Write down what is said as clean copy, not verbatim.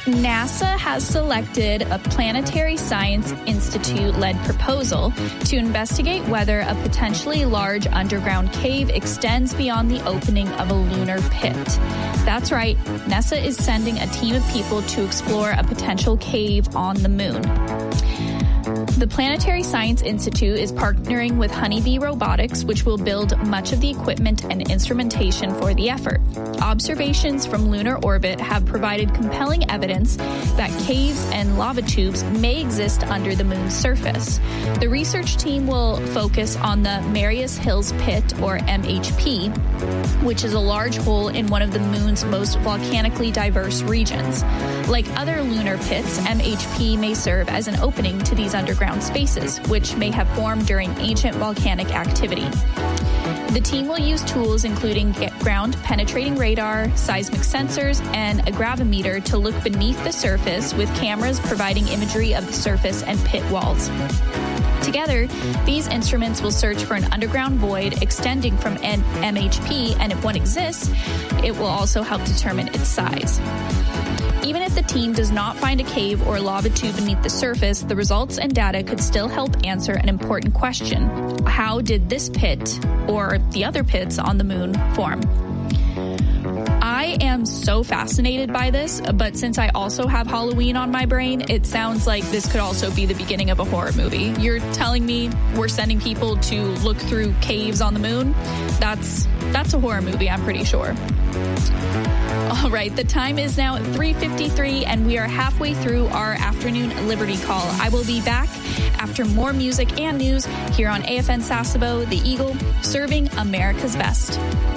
NASA has selected a Planetary Science Institute-led proposal to investigate whether a potentially large underground cave extends beyond the opening of a lunar pit. That's right, NASA is sending a team of people to explore a potential cave on the moon. The Planetary Science Institute is partnering with Honeybee Robotics, which will build much of the equipment and instrumentation for the effort. Observations from lunar orbit have provided compelling evidence that caves and lava tubes may exist under the moon's surface. The research team will focus on the Marius Hills Pit, or MHP, which is a large hole in one of the moon's most volcanically diverse regions. Like other lunar pits, MHP may serve as an opening to these underground spaces, which may have formed during ancient volcanic activity. The team will use tools including ground-penetrating radar, seismic sensors, and a gravimeter to look beneath the surface, with cameras providing imagery of the surface and pit walls. Together, these instruments will search for an underground void extending from MHP, and if one exists, it will also help determine its size. Even if the team does not find a cave or lava tube beneath the surface, the results and data could still help answer an important question. How did this pit, or the other pits on the moon, form? I am so fascinated by this, but since I also have Halloween on my brain, it sounds like this could also be the beginning of a horror movie. You're telling me we're sending people to look through caves on the moon? That's a horror movie, I'm pretty sure. All right, the time is now 3:53, and we are halfway through our afternoon Liberty Call. I will be back after more music and news here on AFN Sasebo, the Eagle, serving America's best.